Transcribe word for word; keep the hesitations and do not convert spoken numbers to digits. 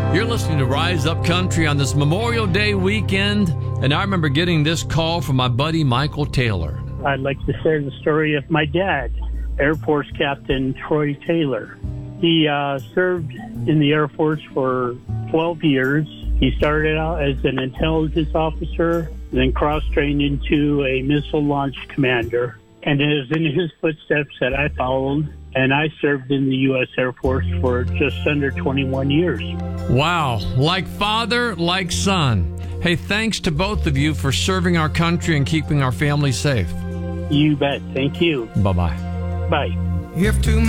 You're listening to Rise Up Country on this Memorial Day weekend, and I remember getting this call from my buddy Michael Taylor. I'd like to share the story of my dad, Air Force Captain Troy Taylor. He uh, served in the Air Force for twelve years. He started out as an intelligence officer, then cross-trained into a missile launch commander. And it was in his footsteps that I followed, and I served in the U S Air Force for just under twenty-one years. Wow, like father, like son. Hey, thanks to both of you for serving our country and keeping our families safe. You bet. Thank you. Bye-bye. Bye. If tomorrow